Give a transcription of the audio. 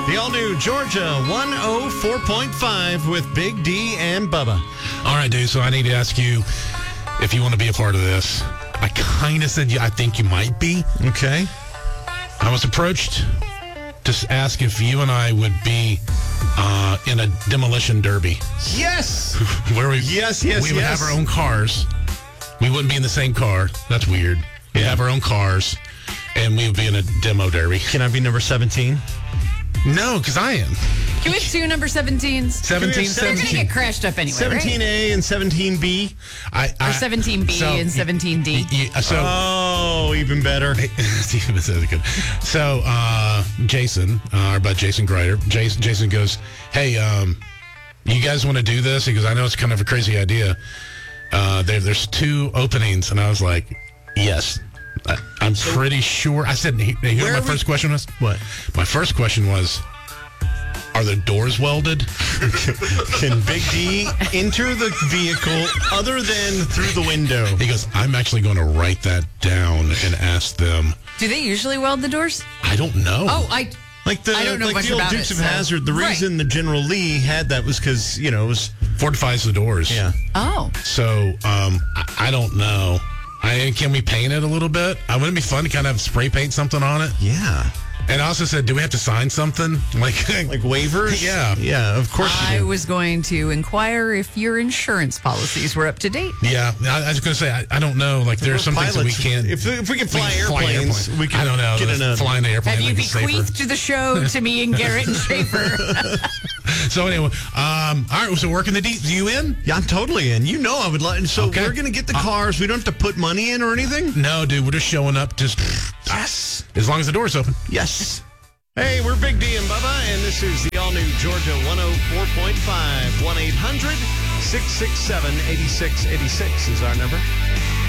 The all-new Georgia 104.5 with Big D and Bubba. All right, dude, so I need to ask you if you want to be a part of this. I kind of said I think you might be. Okay. I was approached to ask if you and I would be in a demolition derby. Yes! Where we would have our own cars. We wouldn't be in the same car. That's weird. We'd have our own cars, and we would be in a demo derby. Can I be number 17? No, because I am. Can we have two number 17s? 17, They're going to 17. get crashed up anyway, 17A and 17B. Or 17B and 17D. Oh, even better. This is good. So, Jason, our buddy Jason Greider, Jason goes, hey, you guys want to do this? He goes, I know it's kind of a crazy idea. There's two openings. And I was like, yes. I'm pretty sure. I said, you know what my first question was? What? My first question was, are the doors welded? Can Big D enter the vehicle other than through the window? He goes, I'm actually going to write that down and ask them. Do they usually weld the doors? I don't know. Oh, Like I don't know much the old about Dukes it, of so- Hazzard, the reason the General Lee had that was because, it was... Fortifies the doors. Yeah. Oh. So, I don't know. Can we paint it a little bit? Wouldn't it be fun to kind of spray paint something on it? Yeah. And I also said, do we have to sign something? Like waivers? Yeah. Yeah, of course you I do. was going to inquire if your insurance policies were up to date. Yeah. I was going to say, I don't know. Like, there are some things that we can't. If we can fly airplanes, we can I don't know. get in a... Flying the airplane. Have you I think is safer. bequeathed the show to me and Garrett and Schaefer? So anyway, all right. So working the deep. You in? Yeah, I'm totally in. I would like... So Okay. we're going to get the cars. We don't have to put money in or anything? No, dude. We're just showing up. Just Yes. as long as the door's open. Yes. Hey, we're Big D and Bubba, and this is the all-new Georgia 104.5. 1-800-667-8686 is our number.